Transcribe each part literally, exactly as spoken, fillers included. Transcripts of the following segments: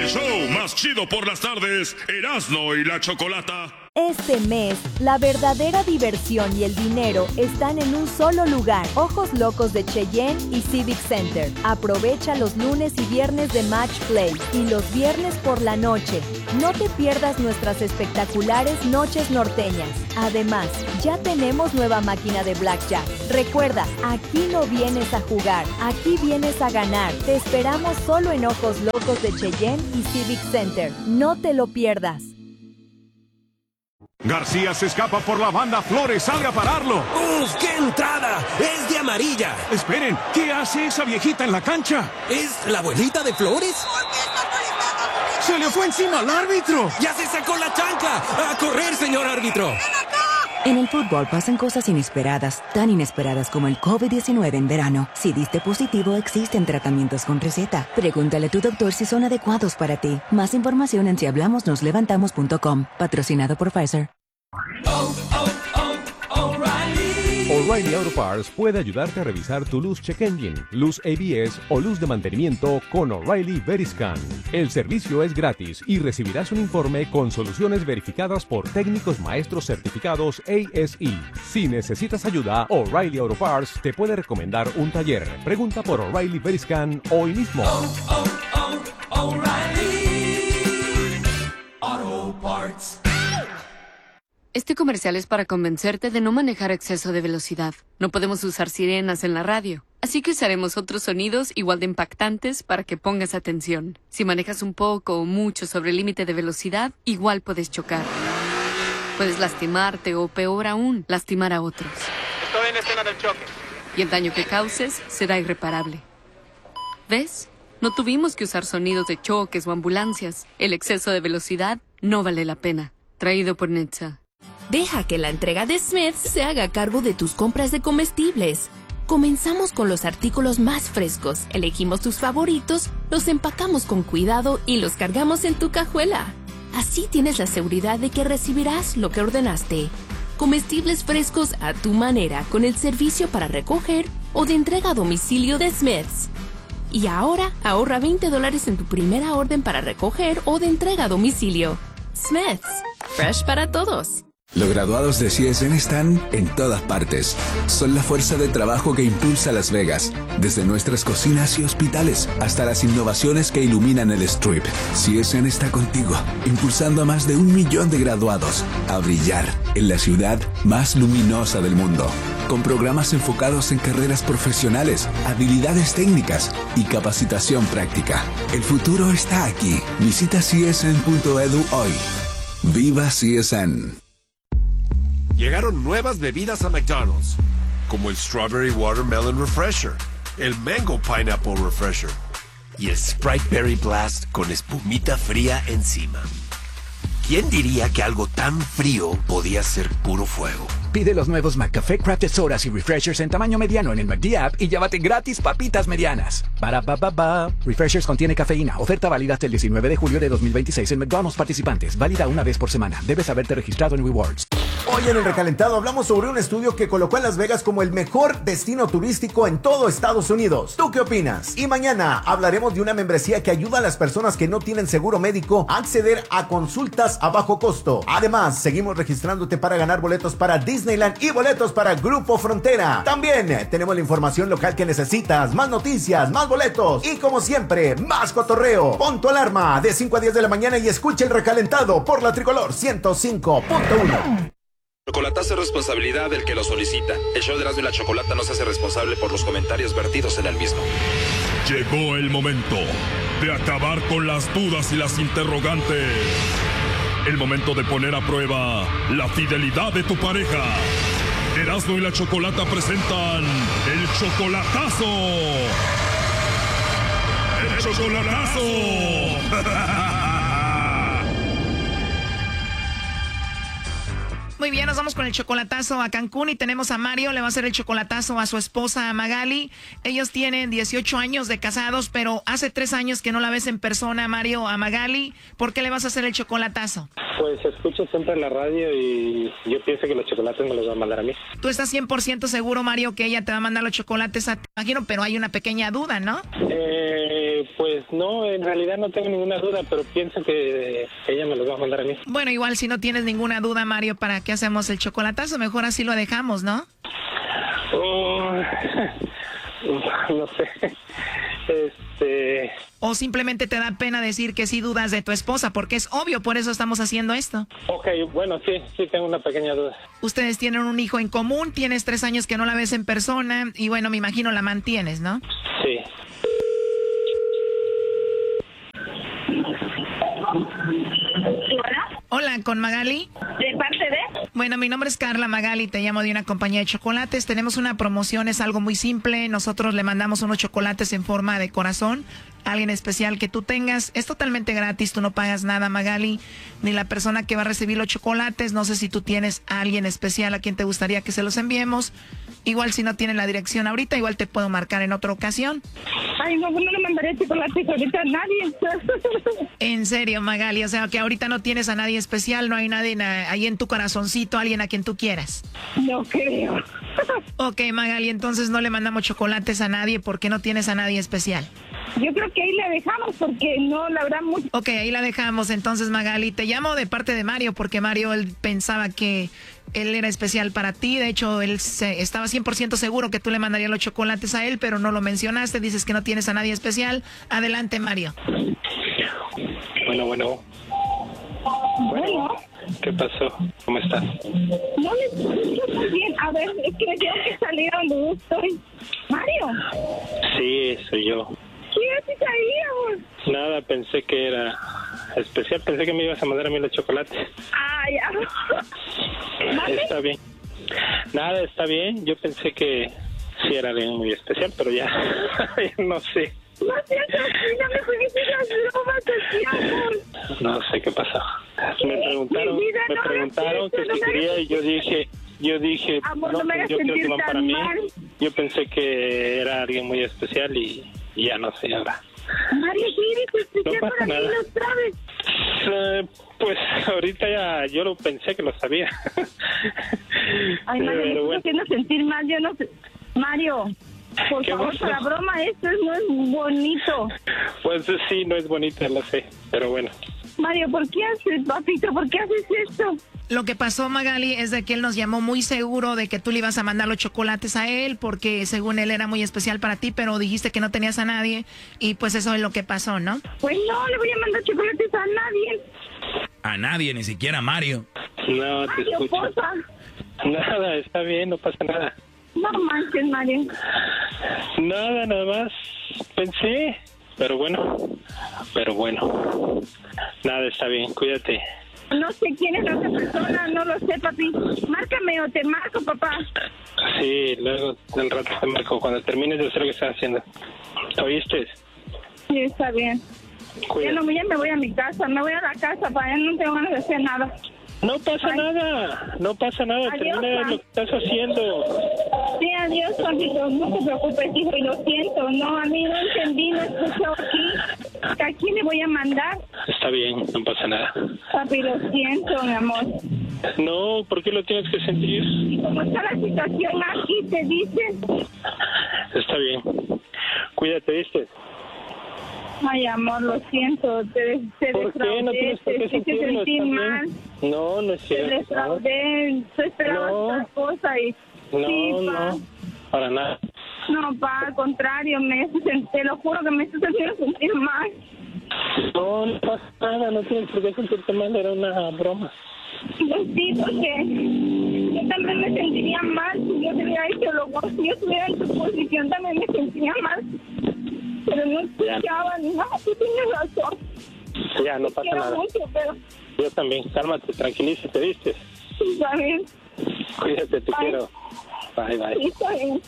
El show más chido por las tardes, Erasmo y la Chocolata. Este mes, la verdadera diversión y el dinero están en un solo lugar. Ojos Locos de Cheyenne y Civic Center. Aprovecha los lunes y viernes de Match Play y los viernes por la noche. No te pierdas nuestras espectaculares noches norteñas. Además, ya tenemos nueva máquina de blackjack. Recuerda, aquí no vienes a jugar, aquí vienes a ganar. Te esperamos solo en Ojos Locos de Cheyenne y Civic Center. No te lo pierdas. García se escapa por la banda. Flores, salga a pararlo. ¡Uf, qué entrada! ¡Es de amarilla! Esperen, ¿qué hace esa viejita en la cancha? ¿Es la abuelita de Flores? ¡Se le fue encima al árbitro! ¡Ya se sacó la chancla! ¡A correr, señor árbitro! En el fútbol pasan cosas inesperadas, tan inesperadas como el COVID diecinueve en verano. Si diste positivo, existen tratamientos con receta. Pregúntale a tu doctor si son adecuados para ti. Más información en si hablamos nos levantamos punto com. Patrocinado por Pfizer. Oh, oh, oh, O'Reilly. O'Reilly Auto Parts puede ayudarte a revisar tu luz check engine, luz A B S o luz de mantenimiento con O'Reilly Veriscan. El servicio es gratis y recibirás un informe con soluciones verificadas por técnicos maestros certificados A S E. Si necesitas ayuda, O'Reilly Auto Parts te puede recomendar un taller. Pregunta por O'Reilly Veriscan hoy mismo. Oh, oh, oh, O'Reilly Auto Parts. Este comercial es para convencerte de no manejar a exceso de velocidad. No podemos usar sirenas en la radio, así que usaremos otros sonidos igual de impactantes para que pongas atención. Si manejas un poco o mucho sobre el límite de velocidad, igual puedes chocar. Puedes lastimarte o, peor aún, lastimar a otros. Estoy en la escena del choque. Y el daño que causes será irreparable. ¿Ves? No tuvimos que usar sonidos de choques o ambulancias. El exceso de velocidad no vale la pena. Traído por Netza. Deja que la entrega de Smith's se haga cargo de tus compras de comestibles. Comenzamos con los artículos más frescos, elegimos tus favoritos, los empacamos con cuidado y los cargamos en tu cajuela. Así tienes la seguridad de que recibirás lo que ordenaste. Comestibles frescos a tu manera con el servicio para recoger o de entrega a domicilio de Smith's. Y ahora ahorra veinte dólares en tu primera orden para recoger o de entrega a domicilio. Smith's, fresh para todos. Los graduados de C S N están en todas partes. Son la fuerza de trabajo que impulsa Las Vegas, desde nuestras cocinas y hospitales hasta las innovaciones que iluminan el Strip. C S N está contigo, impulsando a más de un millón de graduados a brillar en la ciudad más luminosa del mundo, con programas enfocados en carreras profesionales, habilidades técnicas y capacitación práctica. El futuro está aquí. Visita C S N punto edu hoy. ¡Viva C S N! Llegaron nuevas bebidas a McDonald's, como el Strawberry Watermelon Refresher, el Mango Pineapple Refresher y el Sprite Berry Blast con espumita fría encima. ¿Quién diría que algo tan frío podía ser puro fuego? Pide los nuevos McCafé Crafted Sodas y Refreshers en tamaño mediano en el McD App y llévate gratis papitas medianas. Para pa pa pa. Refreshers contiene cafeína. Oferta válida hasta el diecinueve de julio de dos mil veintiséis en McDonald's participantes. Válida una vez por semana. Debes haberte registrado en Rewards. Hoy en El Recalentado hablamos sobre un estudio que colocó a Las Vegas como el mejor destino turístico en todo Estados Unidos. ¿Tú qué opinas? Y mañana hablaremos de una membresía que ayuda a las personas que no tienen seguro médico a acceder a consultas a bajo costo. Además, seguimos registrándote para ganar boletos para Disneyland y boletos para Grupo Frontera. También tenemos la información local que necesitas, más noticias, más boletos y, como siempre, más cotorreo. Pon tu alarma de cinco a diez de la mañana y escucha El Recalentado por la Tricolor ciento cinco punto uno. Chocolatazo es responsabilidad del que lo solicita. El show de Erasmo y la Chocolata no se hace responsable por los comentarios vertidos en el mismo. Llegó el momento de acabar con las dudas y las interrogantes. El momento de poner a prueba la fidelidad de tu pareja. Erasmo y la Chocolata presentan el Chocolatazo. ¡El Chocolatazo! Muy bien, nos vamos con el chocolatazo a Cancún y tenemos a Mario, le va a hacer el chocolatazo a su esposa Magali. Ellos tienen dieciocho años de casados, pero hace tres años que no la ves en persona, Mario, a Magali. ¿Por qué le vas a hacer el chocolatazo? Pues escucho siempre en la radio y yo pienso que los chocolates me los va a mandar a mí. Tú estás cien por ciento seguro, Mario, que ella te va a mandar los chocolates a ti, imagino, pero hay una pequeña duda, ¿no? Eh, Pues no, en realidad no tengo ninguna duda, pero pienso que ella me los va a mandar a mí. Bueno, igual si no tienes ninguna duda, Mario, ¿para qué hacemos el chocolatazo? Mejor así lo dejamos, ¿no? Oh, no sé. Este... O simplemente te da pena decir que sí dudas de tu esposa, porque es obvio, por eso estamos haciendo esto. Ok, bueno, sí, sí tengo una pequeña duda. Ustedes tienen un hijo en común, tienes tres años que no la ves en persona, y bueno, me imagino la mantienes, ¿no? Sí. ¿Hola? Hola, ¿con Magali? ¿De parte de? Bueno, mi nombre es Carla Magali, te llamo de una compañía de chocolates. Tenemos una promoción, es algo muy simple. Nosotros le mandamos unos chocolates en forma de corazón a alguien especial que tú tengas. Es totalmente gratis, tú no pagas nada, Magali, ni la persona que va a recibir los chocolates. No sé si tú tienes a alguien especial a quien te gustaría que se los enviemos. Igual si no tienen la dirección ahorita, igual te puedo marcar en otra ocasión. Ay, no, no le mandaré chocolates ahorita a nadie. En serio, Magali, o sea que ahorita no tienes a nadie especial, no hay nadie na- ahí en tu corazoncito, alguien a quien tú quieras. No creo. Ok, Magali, entonces no le mandamos chocolates a nadie porque no tienes a nadie especial. Yo creo que ahí la dejamos porque no la habrá mucho. Ok, ahí la dejamos. Entonces, Magali, te llamo de parte de Mario porque Mario, él pensaba que él era especial para ti. De hecho, él se, estaba cien por ciento seguro que tú le mandarías los chocolates a él, pero no lo mencionaste. Dices que no tienes a nadie especial. Adelante, Mario. Bueno, bueno. Bueno. ¿Qué pasó? ¿Cómo estás? No le escucho muy bien. A ver, es que me tengo que salir a donde yo estoy. Mario. Sí, soy yo. ¿Qué haces ahí, amor? Nada, pensé que era especial. Pensé que me ibas a mandar a mí los chocolates. Ah, ya. ¿Mande? Está bien. Nada, está bien. Yo pensé que sí era alguien muy especial, pero ya, ya no sé. No seas así, no me juegues las bromas así, amor. No sé qué pasó. Me preguntaron, Mi vida, me no preguntaron hagas que eso, si no me quería hagas y yo dije, yo dije, Amor, no, no me pues hagas yo creo que sentir van tan para mí. mal. Yo pensé que era alguien muy especial y, y ya no sé ahora. Mario, sí, eres especial No pasa para mí, nada. lo sabes. Eh, pues ahorita ya yo lo pensé que lo sabía. Ay, Mario, me Pero estás bueno. haciendo sentir mal, yo no sé. Mario, por ¿Qué favor, pasó? para broma, esto no es bonito. Pues sí, no es bonita, lo sé, pero bueno. Mario, ¿por qué haces, papito? ¿Por qué haces esto? Lo que pasó, Magali, es de que él nos llamó muy seguro de que tú le ibas a mandar los chocolates a él porque según él era muy especial para ti, pero dijiste que no tenías a nadie y pues eso es lo que pasó, ¿no? Pues no, le voy a mandar chocolates a nadie. A nadie, ni siquiera a Mario. No, te Mario, escucho. porfa. Nada, está bien, no pasa nada. No manches, Mario. Nada, nada más pensé, pero bueno, pero bueno. Nada, está bien, cuídate. No sé quién es la otra persona, no lo sé, papi. Márcame o te marco, papá. Sí, luego del rato te marco cuando termines de hacer lo que estás haciendo. ¿Oíste? Sí, está bien. Ya, no, ya me voy a mi casa, me voy a la casa, para allá no tengo ganas de hacer nada. No pasa Ay. nada, no pasa nada, Adiós, termina pa. lo que estás haciendo. Sí, adiós, papito, no te preocupes, hijo, y lo siento, no, a mí no entendí, no escuchó aquí. ¿A quién le voy a mandar? Está bien, no pasa nada. Papi, lo siento, mi amor. No, ¿por qué lo tienes que sentir? ¿Y cómo está la situación aquí, te dicen? Está bien, cuídate, ¿viste? Ay, amor, lo siento, te, te ¿Por qué no defraudé, tienes por te qué hice sentirlo? sentir Está mal, bien. No, no es te cierto. defraudé, tú esperabas No. otra cosa y... No, sí, pa. no, para nada. No, pa, al contrario, me hace sen- te lo juro que me estás haciendo sentir mal. No, no pasa nada, no tienes por qué sentirte mal, era una broma. Pues sí, porque yo también me sentiría mal si yo te hubiera hecho lo bueno, si yo estuviera en tu posición también me sentiría mal. Pero no escuchaba ni nada, tú tienes razón. Ya, no Te pasa quiero nada. mucho, pero Yo también, cálmate, tranquilízate, ¿viste? está bien. Cuídate, te Bye. quiero. Bye, bye. Sí, está bien.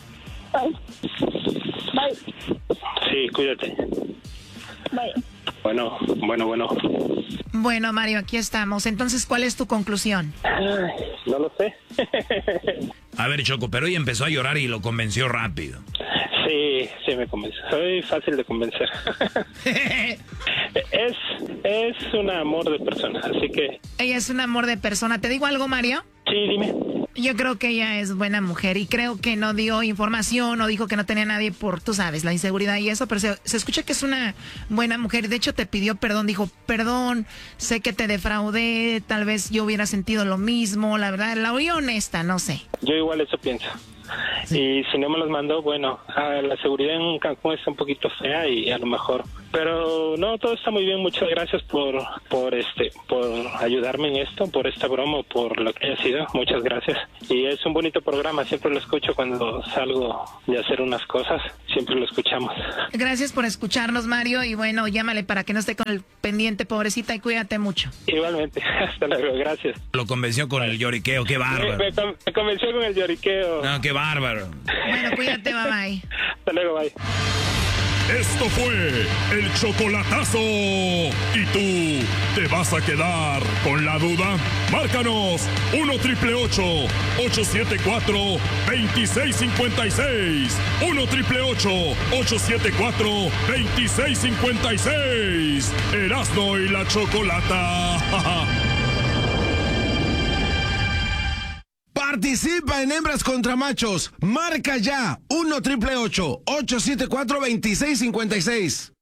Bye. Bye. Sí, cuídate. Bye. Bueno, bueno, bueno. Bueno, Mario, aquí estamos. Entonces, ¿cuál es tu conclusión? Ay, no lo sé. A ver, Choco, pero ella empezó a llorar y lo convenció rápido. Sí, sí me convence. Soy fácil de convencer. es, es un amor de persona, así que... Ella es un amor de persona. ¿Te digo algo, Mario? Sí, dime. Yo creo que ella es buena mujer y creo que no dio información o dijo que no tenía nadie por, tú sabes, la inseguridad y eso, pero se, se escucha que es una buena mujer. De hecho, te pidió perdón, dijo, perdón, sé que te defraudé, tal vez yo hubiera sentido lo mismo, la verdad, la oí honesta, no sé. Yo igual eso pienso. Sí. Y si no me los mandó, bueno, la seguridad en Cancún está un poquito fea y a lo mejor, pero no, todo está muy bien. Muchas gracias por por este por ayudarme en esto, por esta broma, por lo que haya sido. Muchas gracias. Y es un bonito programa, siempre lo escucho cuando salgo de hacer unas cosas, siempre lo escuchamos. Gracias por escucharnos, Mario, y bueno, llámale para que no esté con el pendiente, pobrecita, y cuídate mucho. Igualmente, hasta luego, gracias. Lo convenció con el lloriqueo, qué bárbaro. Me, me, me convenció con el lloriqueo. No, qué bárbaro. Bueno, cuídate, bye bye. Hasta luego, bye. Esto fue el chocolatazo. ¿Y tú te vas a quedar con la duda? Márcanos uno triple ocho, ocho siete cuatro, dos seis cinco seis. uno triple ocho, ocho siete cuatro, dos seis cinco seis. Erasmo y la Chocolata. Participa en Hembras contra Machos. Marca ya uno triple ocho, ocho siete cuatro, dos seis cinco seis.